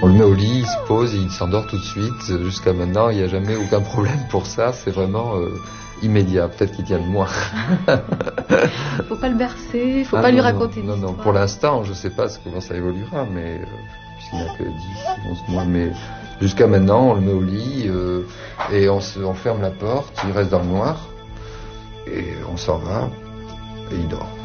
On le met au lit, il se pose, il s'endort tout de suite. Jusqu'à maintenant, il n'y a jamais aucun problème pour ça. C'est vraiment immédiat. Peut-être qu'il tient le moins. Faut pas le bercer, faut pas lui raconter non, l'histoire. Non, pour l'instant, je ne sais pas comment ça évoluera, mais puisqu'il n'a que 10, 11 mois. Mais jusqu'à maintenant, on le met au lit et on ferme la porte. Il reste dans le noir et on s'en va et il dort.